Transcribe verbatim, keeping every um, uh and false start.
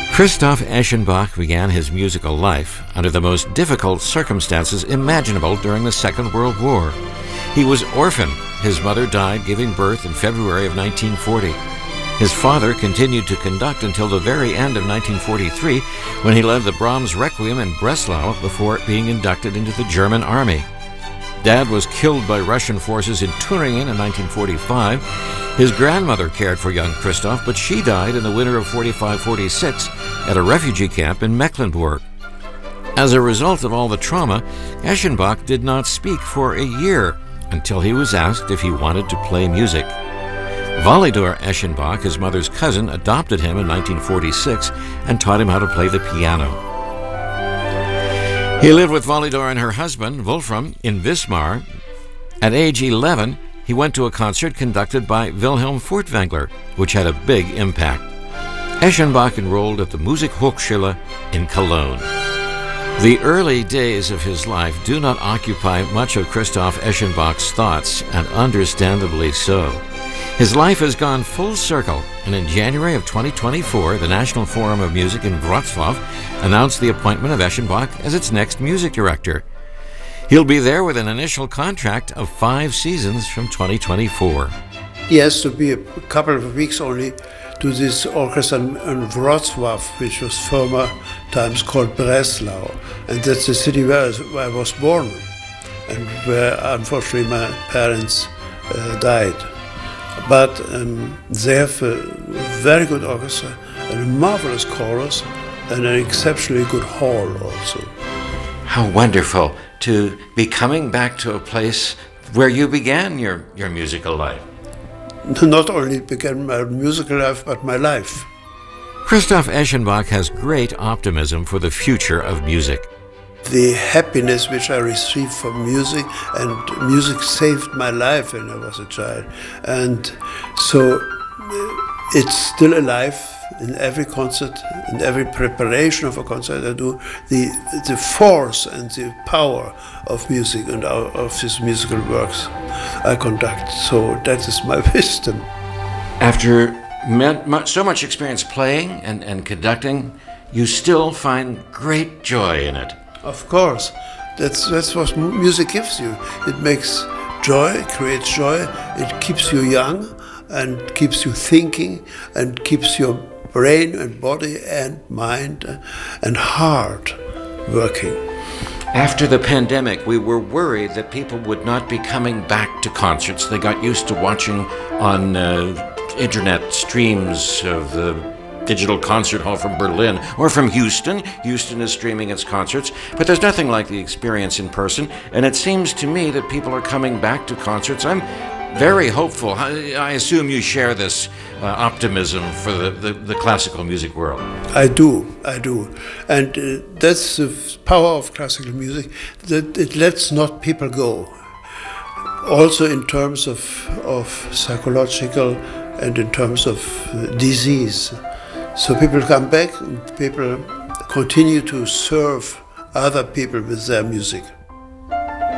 Christoph Eschenbach began his musical life under the most difficult circumstances imaginable during the Second World War. He was orphaned. His mother died giving birth in February of nineteen forty. His father continued to conduct until the very end of nineteen forty-three, when he led the Brahms Requiem in Breslau before being inducted into the German army. Dad was killed by Russian forces in Turingen in nineteen forty-five. His grandmother cared for young Christoph, but she died in the winter of forty-five forty-six at a refugee camp in Mecklenburg. As a result of all the trauma, Eschenbach did not speak for a year until he was asked if he wanted to play music. Walidor Eschenbach, his mother's cousin, adopted him in nineteen forty-six and taught him how to play the piano. He lived with Walidor and her husband, Wolfram, in Wismar. At age eleven, he went to a concert conducted by Wilhelm Furtwängler, which had a big impact. Eschenbach enrolled at the Musikhochschule in Cologne. The early days of his life do not occupy much of Christoph Eschenbach's thoughts, and understandably so. His life has gone full circle, and in January of twenty twenty-four, the National Forum of Music in Wrocław announced the appointment of Eschenbach as its next music director. He'll be there with an initial contract of five seasons from twenty twenty-four. He has to be a couple of weeks only to this orchestra in Wrocław, which was former times called Breslau. And that's the city where I was born, and where unfortunately my parents uh, died. But um, they have a very good orchestra, and a marvelous chorus, and an exceptionally good hall also. How wonderful to be coming back to a place where you began your, your musical life. Not only began my musical life, but my life. Christoph Eschenbach has great optimism for the future of music. The happiness which I received from music, and music saved my life when I was a child. And so it's still alive in every concert, in every preparation of a concert I do. The, the force and the power of music and of these musical works I conduct. So that is my wisdom. After so much experience playing and, and conducting, you still find great joy in it. Of course, that's that's what music gives you. It makes joy, creates joy. It keeps you young and keeps you thinking and keeps your brain and body and mind and heart working. After the pandemic, we were worried that people would not be coming back to concerts. They got used to watching on uh, internet streams of the Digital Concert Hall from Berlin or from Houston. Houston is streaming its concerts, but there's nothing like the experience in person, and it seems to me that people are coming back to concerts. I'm very hopeful. I, I assume you share this uh, optimism for the, the, the classical music world. I do, I do. And uh, that's the power of classical music, that it lets not people go. Also in terms of, of psychological and in terms of uh, disease. So people come back, and people continue to serve other people with their music.